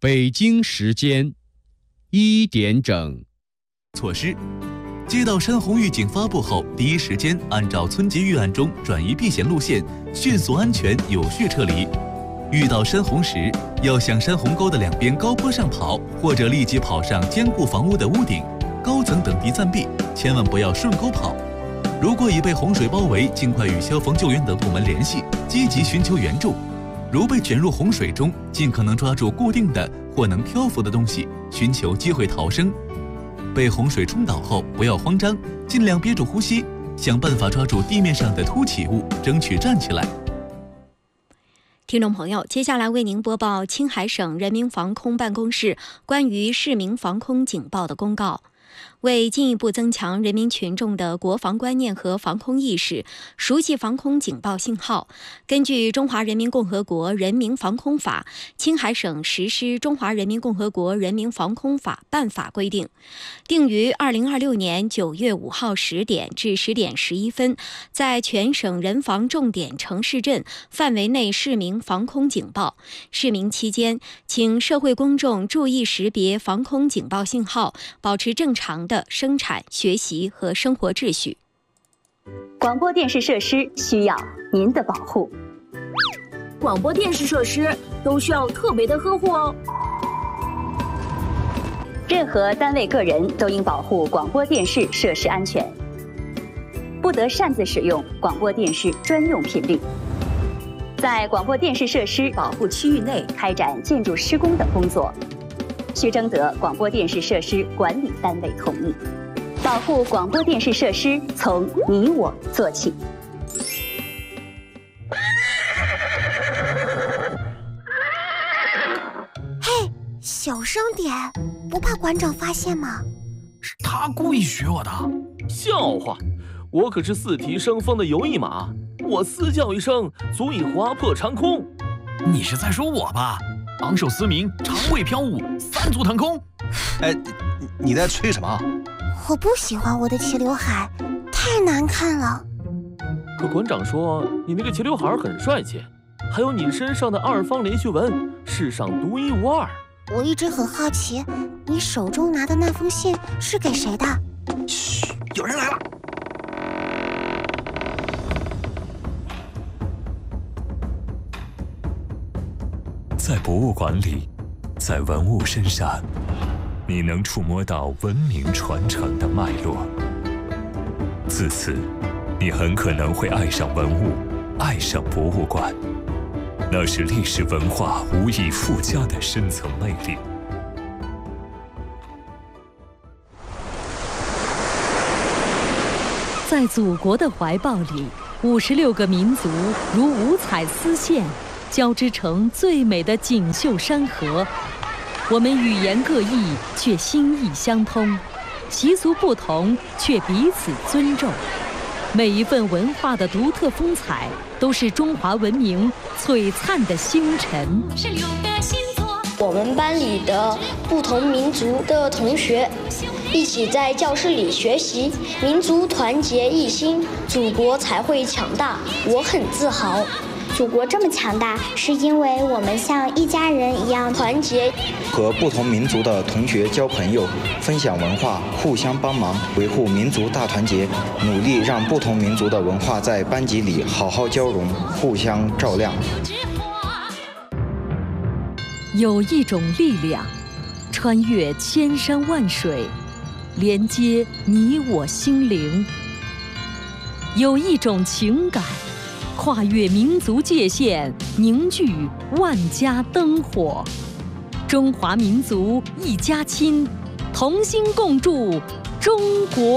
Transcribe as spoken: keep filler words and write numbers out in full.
北京时间一点整。 措施：接到山洪预警发布后，第一时间按照村级预案中转移避险路线，迅速、安全、有序撤离。遇到山洪时，要向山洪沟的两边高坡上跑，或者立即跑上坚固房屋的屋顶、高层等地暂避，千万不要顺沟跑。如果已被洪水包围，尽快与消防救援等部门联系，积极寻求援助。如被卷入洪水中，尽可能抓住固定的或能漂浮的东西，寻求机会逃生。被洪水冲倒后，不要慌张，尽量憋住呼吸，想办法抓住地面上的凸起物，争取站起来。 听众朋友，接下来为您播报青海省人民防空办公室关于市民防空警报的公告。为进一步增强人民群众的国防观念和防空意识，熟悉防空警报信号，根据《中华人民共和国人民防空法》，青海省实施《中华人民共和国人民防空法》办法规定，定于二零二六年九月五号十点至十点十一分，在全省人防重点城市镇范围内市民防空警报。市民期间，请社会公众注意识别防空警报信号，保持正常的生产、学习和生活秩序。 广播电视设施需要您的保护。 广播电视设施都需要特别的呵护哦。 任何单位、个人都应保护广播电视设施安全，不得擅自使用广播电视专用频率。在广播电视设施保护区域内开展建筑施工等工作，需征得广播电视设施管理单位同意。保护广播电视设施从你我做起。 嘿，小声点，不怕馆长发现吗？ 是他故意学我的。 笑话，我可是四蹄生风的游弋马，我嘶叫一声足以划破长空。 你是在说我吧？昂首嘶鸣，长尾飘舞，三足腾空。 哎，你在吹什么？ 我不喜欢我的齐刘海，太难看了。 可馆长说你那个齐刘海很帅气，还有你身上的二方连续纹，世上独一无二。 我一直很好奇，你手中拿的那封信是给谁的？ 嘘，有人来了。 在博物馆里，在文物身上，你能触摸到文明传承的脉络。自此，你很可能会爱上文物，爱上博物馆。那是历史文化无以复加的深层魅力。 在祖国的怀抱里，五十六个民族如五彩丝线，交织成最美的锦绣山河。我们语言各异，却心意相通；习俗不同，却彼此尊重。每一份文化的独特风采，都是中华文明璀璨的星辰。 是六个星座。 我们班里的不同民族的同学一起在教室里学习，民族团结一心，祖国才会强大。我很自豪。 祖国这么强大，是因为我们像一家人一样团结。 和不同民族的同学交朋友，分享文化，互相帮忙，维护民族大团结，努力让不同民族的文化在班级里好好交融，互相照亮。 有一种力量，穿越千山万水，连接你我心灵；有一种情感，跨越民族界限，凝聚万家灯火。中华民族一家亲，同心共筑中国。